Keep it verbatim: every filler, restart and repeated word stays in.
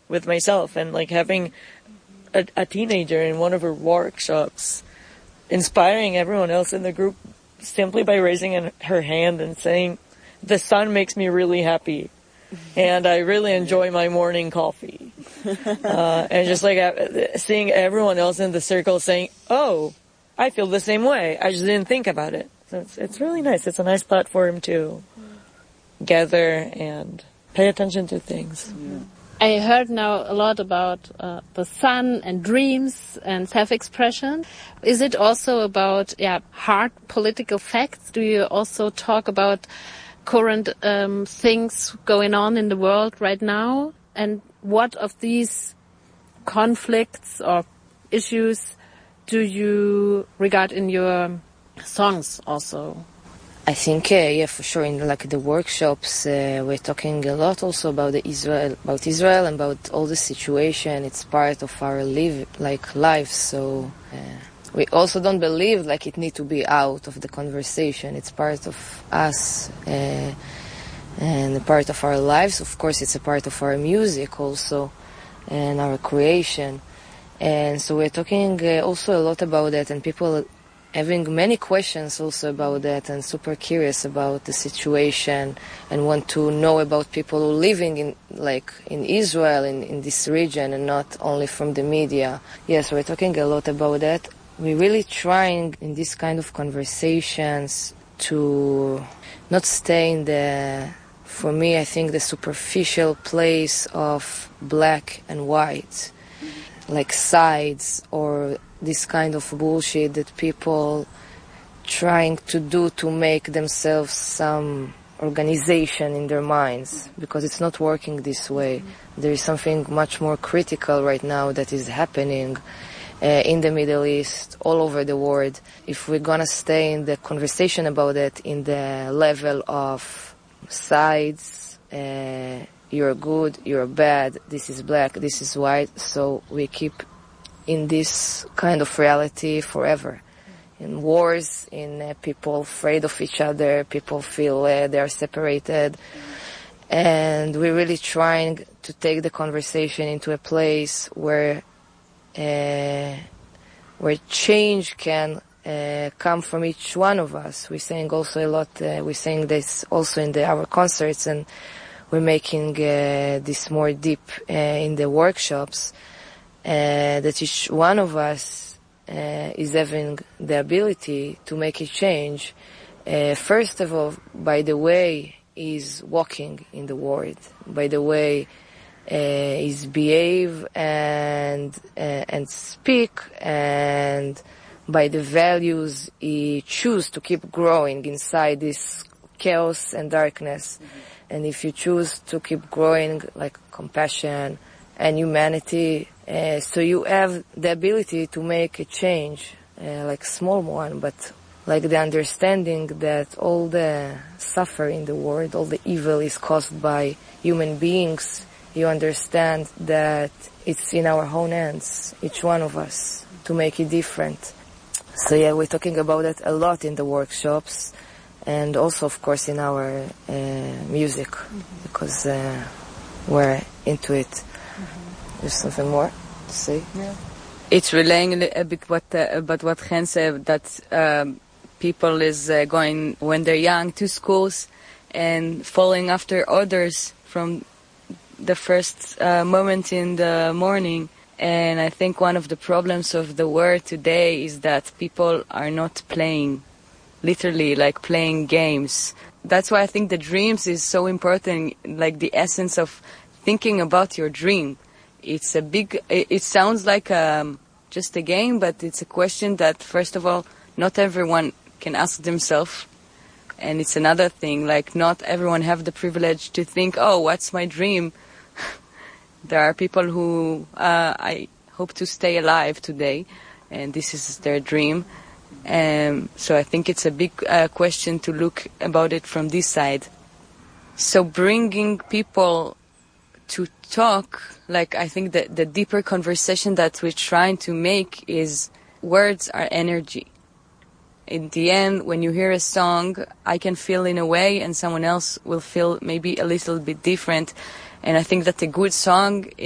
with myself, and like having a, a teenager in one of her workshops inspiring everyone else in the group simply by raising an, her hand and saying, the sun makes me really happy and I really enjoy my morning coffee. Uh, and just like uh, seeing everyone else in the circle saying, oh, I feel the same way. I just didn't think about it. So it's, it's really nice. It's a nice platform to gather and pay attention to things. Yeah. I heard now a lot about uh, the sun and dreams and self-expression. Is it also about yeah hard political facts? Do you also talk about current um, things going on in the world right now? And what of these conflicts or issues do you regard in your songs also? I think, uh, yeah, for sure. In like the workshops, uh, we're talking a lot also about the Israel, about Israel, and about all the situation. It's part of our live, like life. So uh, we also don't believe like it need to be out of the conversation. It's part of us uh, and a part of our lives. Of course, it's a part of our music also and our creation. And so we're talking uh, also a lot about that, and people having many questions also about that, and super curious about the situation and want to know about people who are living in like in Israel, in, in this region, and not only from the media. Yes, we're talking a lot about that. We're really trying in this kind of conversations to not stay in the, for me, I think the superficial place of black and white, like sides, or this kind of bullshit that people trying to do to make themselves some organization in their minds, because it's not working this way. There is something much more critical right now that is happening uh, in the Middle East, all over the world. If we're gonna stay in the conversation about it in the level of sides, uh, you're good, you're bad, this is black, this is white, so we keep in this kind of reality forever. In wars, in uh, people afraid of each other, people feel uh, they are separated. And we're really trying to take the conversation into a place where uh, where change can uh, come from each one of us. We're saying also a lot, uh, we're saying this also in the, our concerts, and we're making uh, this more deep uh, in the workshops. Uh, that each one of us uh, is having the ability to make a change. Uh, first of all, by the way is walking in the world, by the way uh, is behave and uh, and speak, and by the values he choose to keep growing inside this chaos and darkness. Mm-hmm. And if you choose to keep growing like compassion and humanity, Uh, so you have the ability to make a change, uh, like small one, but like the understanding that all the suffering in the world, all the evil is caused by human beings. You understand that it's in our own hands, each one of us, to make it different. So yeah, we're talking about it a lot in the workshops, and also of course in our uh, music, mm-hmm. because uh, we're into it. Mm-hmm. There's something more to say? Yeah. It's relaying a bit what, uh, about what Chen said, that um, people is uh, going when they're young to schools and following after orders from the first uh, moment in the morning. And I think one of the problems of the world today is that people are not playing, literally like playing games. That's why I think the dreams is so important, like the essence of thinking about your dream. It's a big, it sounds like um, just a game, but it's a question that, first of all, not everyone can ask themselves. And it's another thing, like not everyone have the privilege to think, oh, what's my dream? There are people who uh, I hope to stay alive today, and this is their dream. Um, so I think it's a big uh, question to look about it from this side. So bringing people to talk, like I think that the deeper conversation that we're trying to make is words are energy. In the end, when you hear a song, I can feel in a way and someone else will feel maybe a little bit different. And I think that a good song